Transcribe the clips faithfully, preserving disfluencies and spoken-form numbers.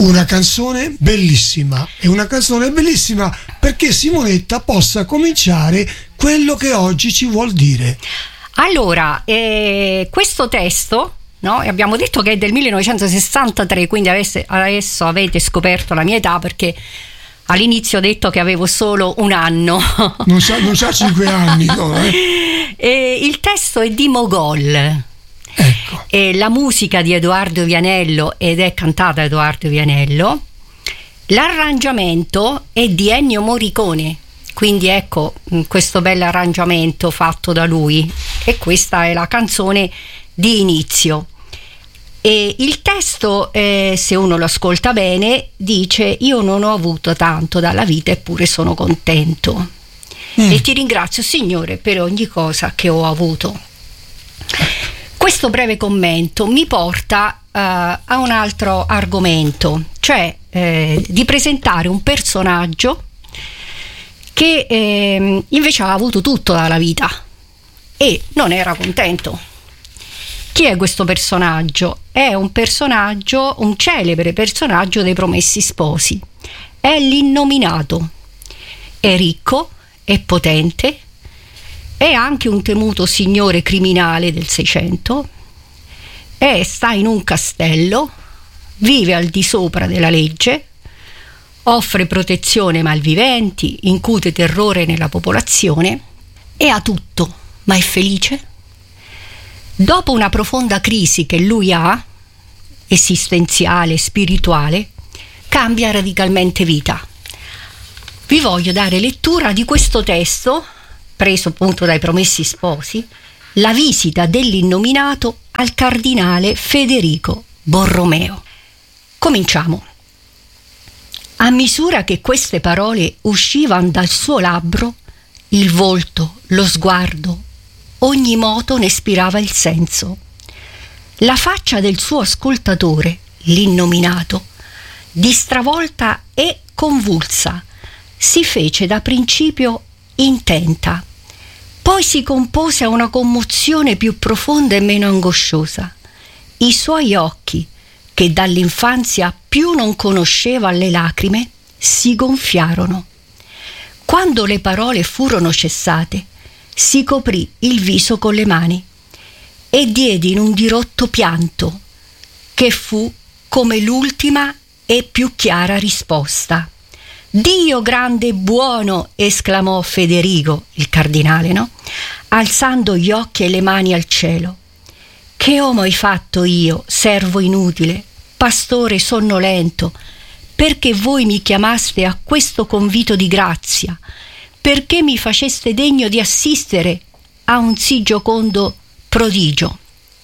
Una canzone bellissima, è una canzone bellissima perché Simonetta possa cominciare quello che oggi ci vuol dire. Allora, eh, questo testo, no? Abbiamo detto che è del millenovecentosessantatré, quindi avesse, adesso avete scoperto la mia età, perché all'inizio ho detto che avevo solo un anno. Non c'ha, non c'ha cinque anni, no? Eh? E il testo è di Mogol. Ecco. E la musica di Edoardo Vianello, ed è cantata da Edoardo Vianello. L'arrangiamento è di Ennio Morricone, quindi ecco questo bell'arrangiamento fatto da lui, e questa è la canzone di inizio. E il testo, eh, se uno lo ascolta bene, dice: io non ho avuto tanto dalla vita eppure sono contento, mm. e ti ringrazio, Signore, per ogni cosa che ho avuto. Questo breve commento mi porta uh, a un altro argomento, cioè eh, di presentare un personaggio che eh, invece ha avuto tutto dalla vita e non era contento. Chi è questo personaggio? È un personaggio, un celebre personaggio dei Promessi Sposi. È l'Innominato. È ricco, è potente, è anche un temuto signore criminale del Seicento, è, sta in un castello, vive al di sopra della legge, offre protezione ai malviventi, incute terrore nella popolazione e ha tutto, ma è felice? Dopo una profonda crisi che lui ha, esistenziale, spirituale, cambia radicalmente vita. Vi voglio dare lettura di questo testo, preso appunto dai Promessi Sposi, la visita dell'Innominato al cardinale Federico Borromeo. Cominciamo. A misura che queste parole uscivano dal suo labbro, il volto, lo sguardo, ogni moto ne spirava il senso. La faccia del suo ascoltatore, l'Innominato, di stravolta e convulsa, si fece da principio intenta, poi si compose a una commozione più profonda e meno angosciosa. I suoi occhi, che dall'infanzia più non conosceva le lacrime, si gonfiarono. Quando le parole furono cessate, si coprì il viso con le mani e diede in un dirotto pianto, che fu come l'ultima e più chiara risposta. Dio grande e buono, esclamò Federico, il cardinale, no? Alzando gli occhi e le mani al cielo. Che ho mai fatto io, servo inutile, pastore sonnolento, perché voi mi chiamaste a questo convito di grazia, perché mi faceste degno di assistere a un sì giocondo prodigio?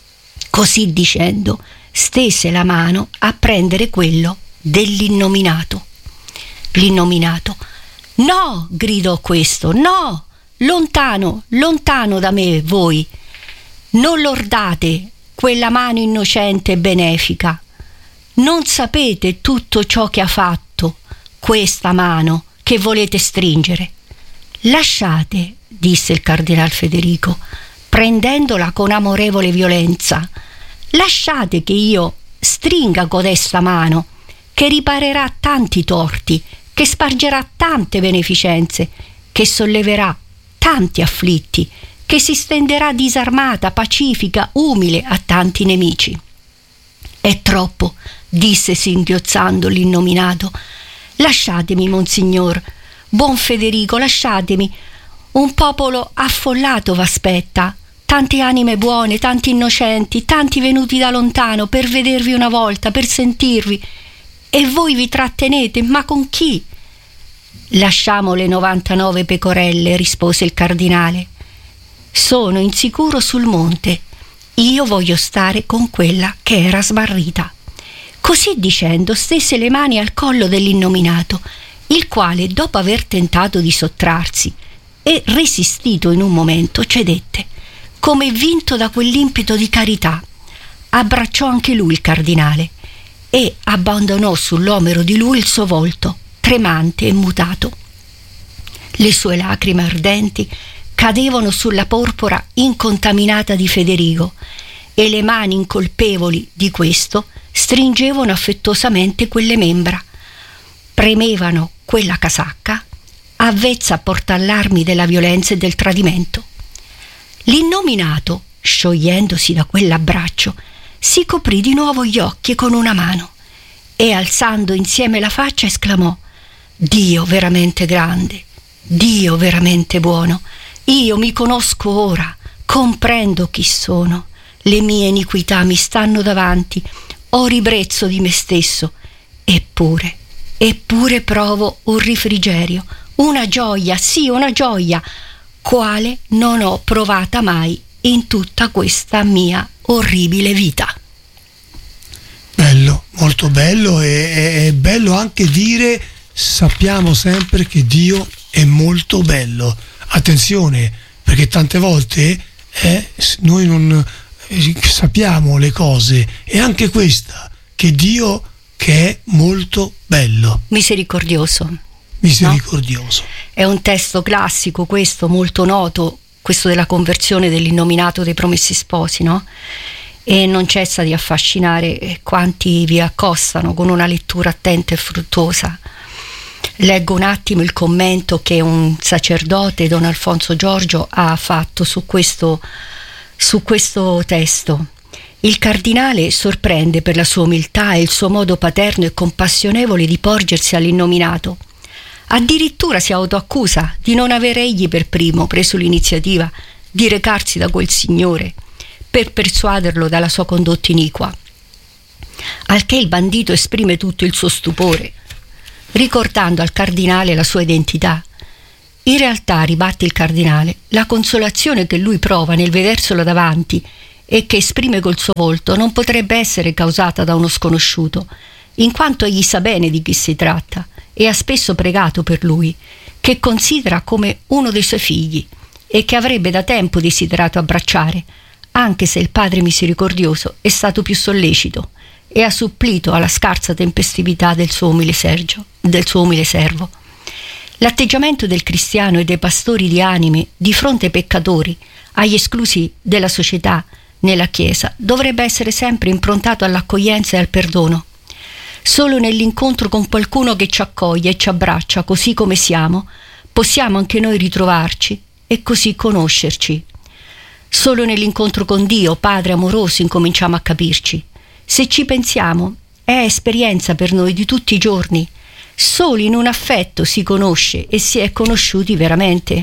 Così dicendo, stese la mano a prendere quello dell'Innominato. L'Innominato: no, gridò questo, no, lontano, lontano da me voi, non lordate quella mano innocente e benefica, non sapete tutto ciò che ha fatto questa mano che volete stringere. Lasciate, disse il cardinal Federico, prendendola con amorevole violenza, lasciate che io stringa codesta mano, che riparerà tanti torti, che spargerà tante beneficenze, che solleverà tanti afflitti, che si stenderà disarmata, pacifica, umile a tanti nemici. È troppo, disse singhiozzando l'Innominato. Lasciatemi, monsignor, buon Federico, lasciatemi. Un popolo affollato v'aspetta, tante anime buone, tanti innocenti, tanti venuti da lontano per vedervi una volta, per sentirvi. E voi vi trattenete, ma con chi? Lasciamo le novantanove pecorelle, rispose il cardinale. Sono insicuro sul monte. Io voglio stare con quella che era smarrita. Così dicendo stese le mani al collo dell'Innominato, il quale, dopo aver tentato di sottrarsi e resistito in un momento, cedette, come vinto da quell'impeto di carità. Abbracciò anche lui il cardinale e abbandonò sull'omero di lui il suo volto, tremante e mutato. Le sue lacrime ardenti cadevano sulla porpora incontaminata di Federico e le mani incolpevoli di questo stringevano affettuosamente quelle membra, premevano quella casacca, avvezza a portallarmi della violenza e del tradimento. L'innominato, sciogliendosi da quell'abbraccio, si coprì di nuovo gli occhi con una mano e, alzando insieme la faccia, esclamò: Dio veramente grande, Dio veramente buono, io mi conosco ora, comprendo chi sono, le mie iniquità mi stanno davanti, ho ribrezzo di me stesso, eppure, eppure provo un rifrigerio, una gioia, sì, una gioia, quale non ho provata mai in tutta questa mia orribile vita. Bello, molto bello, e è bello anche dire: sappiamo sempre che Dio è molto bello. Attenzione, perché tante volte eh, noi non eh, sappiamo le cose, e anche questa, che Dio che è molto bello, misericordioso. Misericordioso. No? È un testo classico questo, molto noto, questo della conversione dell'innominato dei Promessi Sposi, no? E non cessa di affascinare quanti vi accostano con una lettura attenta e fruttuosa. Leggo un attimo il commento che un sacerdote, Don Alfonso Giorgio, ha fatto su questo, su questo testo. Il cardinale sorprende per la sua umiltà e il suo modo paterno e compassionevole di porgersi all'innominato. Addirittura si autoaccusa di non aver egli per primo preso l'iniziativa di recarsi da quel signore per persuaderlo dalla sua condotta iniqua. Al che il bandito esprime tutto il suo stupore, ricordando al cardinale la sua identità. In realtà, ribatte il cardinale, la consolazione che lui prova nel vederselo davanti e che esprime col suo volto non potrebbe essere causata da uno sconosciuto, in quanto egli sa bene di chi si tratta e ha spesso pregato per lui, che considera come uno dei suoi figli e che avrebbe da tempo desiderato abbracciare, anche se il Padre misericordioso è stato più sollecito e ha supplito alla scarsa tempestività del suo umile sergio, del suo umile servo. L'atteggiamento del cristiano e dei pastori di anime di fronte ai peccatori, agli esclusi della società, nella Chiesa, dovrebbe essere sempre improntato all'accoglienza e al perdono. Solo nell'incontro con qualcuno che ci accoglie e ci abbraccia così come siamo, possiamo anche noi ritrovarci e così conoscerci. Solo nell'incontro con Dio, Padre amoroso, incominciamo a capirci. Se ci pensiamo, è esperienza per noi di tutti i giorni. Solo in un affetto si conosce e si è conosciuti veramente.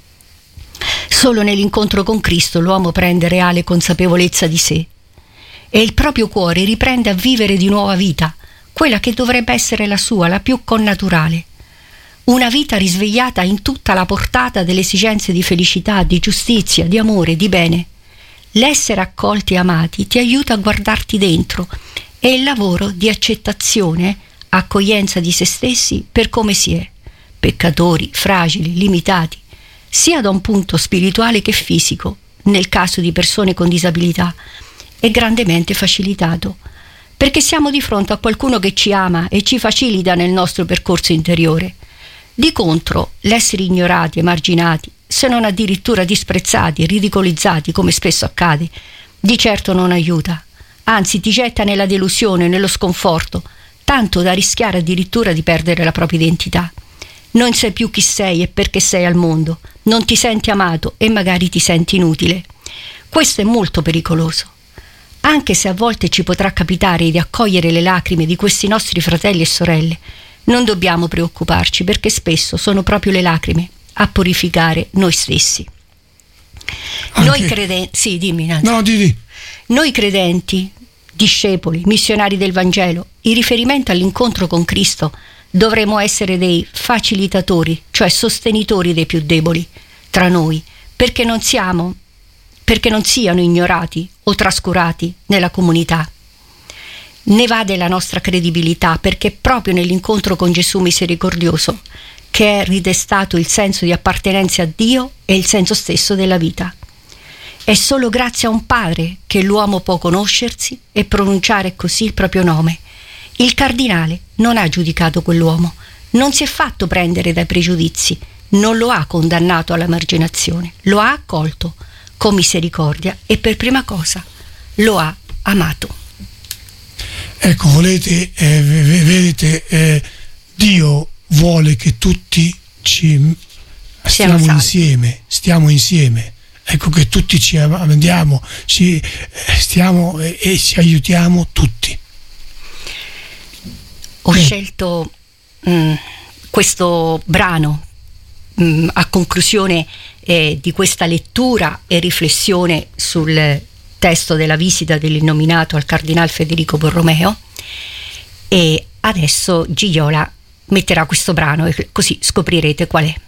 Solo nell'incontro con Cristo l'uomo prende reale consapevolezza di sé e il proprio cuore riprende a vivere di nuova vita, quella che dovrebbe essere la sua, la più connaturale. Una vita risvegliata in tutta la portata delle esigenze di felicità, di giustizia, di amore, di bene. L'essere accolti e amati ti aiuta a guardarti dentro e il lavoro di accettazione, accoglienza di se stessi per come si è, peccatori, fragili, limitati, sia da un punto spirituale che fisico, nel caso di persone con disabilità, è grandemente facilitato, perché siamo di fronte a qualcuno che ci ama e ci facilita nel nostro percorso interiore. Di contro, l'essere ignorati, emarginati, se non addirittura disprezzati e ridicolizzati, come spesso accade, di certo non aiuta, anzi ti getta nella delusione, nello sconforto, tanto da rischiare addirittura di perdere la propria identità. Non sai più chi sei e perché sei al mondo, non ti senti amato e magari ti senti inutile. Questo è molto pericoloso. Anche se a volte ci potrà capitare di accogliere le lacrime di questi nostri fratelli e sorelle, non dobbiamo preoccuparci, perché spesso sono proprio le lacrime a purificare noi stessi. Anche... Noi credenti, sì, dimmi Nancy. No, di, di. Noi credenti, discepoli, missionari del Vangelo, in riferimento all'incontro con Cristo, dovremo essere dei facilitatori, cioè sostenitori dei più deboli tra noi, perché non siamo, perché non siano ignorati o trascurati nella comunità. Ne va della nostra credibilità, perché è proprio nell'incontro con Gesù misericordioso che è ridestato il senso di appartenenza a Dio e il senso stesso della vita. È solo grazie a un Padre che l'uomo può conoscersi e pronunciare così il proprio nome. Il cardinale non ha giudicato quell'uomo, non si è fatto prendere dai pregiudizi, non lo ha condannato all'emarginazione, lo ha accolto con misericordia e per prima cosa lo ha amato. Ecco, volete, eh, vedete, eh, Dio vuole che tutti ci stiamo insieme, stiamo insieme. Ecco, che tutti ci andiamo, ci stiamo e, e ci aiutiamo tutti. Ho eh. scelto mh, questo brano mh, a conclusione eh, di questa lettura e riflessione sul testo della visita dell'innominato al Cardinal Federico Borromeo, e adesso Gigiola metterà questo brano e così scoprirete qual è.